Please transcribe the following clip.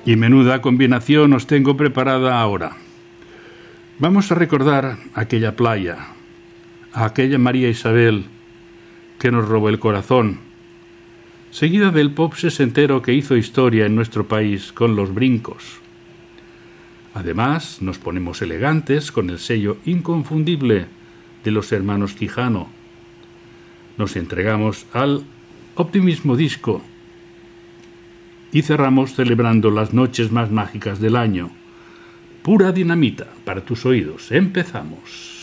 Y menuda combinación os tengo preparada ahora. Vamos a recordar aquella playa, a aquella María Isabel que nos robó el corazón, seguida del pop sesentero que hizo historia en nuestro país con Los Brincos. Además, nos ponemos elegantes con el sello inconfundible de los hermanos Quijano. Nos entregamos al Optimismo Disco y cerramos celebrando las noches más mágicas del año. Pura dinamita para tus oídos. Empezamos.